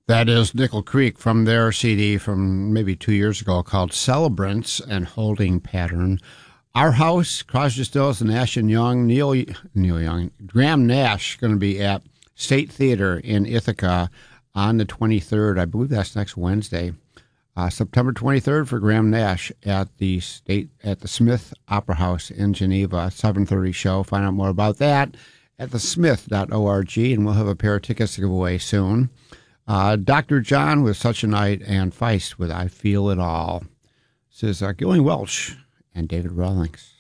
That is Nickel Creek from their CD from maybe 2 years ago called Celebrants and Holding Pattern. Our House, Crosby, Stills, Nash and Young, Neil Young, Graham Nash going to be at State Theater in Ithaca on the 23rd. I believe that's next Wednesday. September 23rd for Graham Nash at the Smith Opera House in Geneva, 7:30 show. Find out more about that at thesmith.org, and we'll have a pair of tickets to give away soon. Dr. John with Such a Night, and Feist with I Feel It All. This is Gillian Welch and David Rawlings.